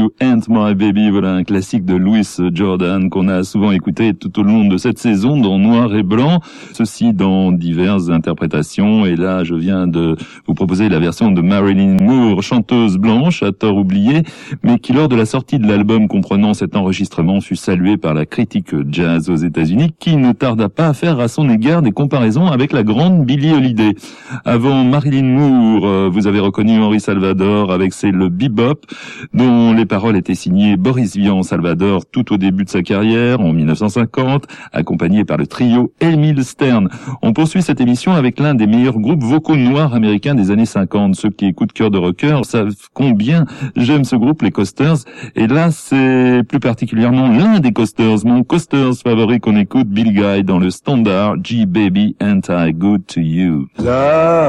You Ain't My Baby, voilà un classique de Louis Jordan qu'on a souvent écouté tout au long de cette saison dans Noir et Blanc, ceci dans diverses interprétations. Et là, je viens de vous proposer la version de Marilyn Moore, chanteuse blanche, à tort oubliée, mais qui lors de la sortie de l'album comprenant cet enregistrement fut saluée par la critique jazz aux États-Unis, qui ne tarda pas à faire à son égard des comparaisons avec la grande Billie Holiday. Avant Marilyn Moore, vous avez reconnu Henri Salvador avec C'est le bebop, dont les paroles étaient signées Boris Vian Salvador tout au début de sa carrière, en 1950, accompagné par le trio Emile Stern. On poursuit cette émission avec l'un des meilleurs groupes vocaux noirs américains des années 50. Ceux qui écoutent Cœur de Rocker savent combien j'aime ce groupe, les Coasters. Et là, c'est plus particulièrement l'un des Coasters, mon Coasters favori qu'on écoute, Bill Guy, dans le standard G Baby Ain't I Good to You. Love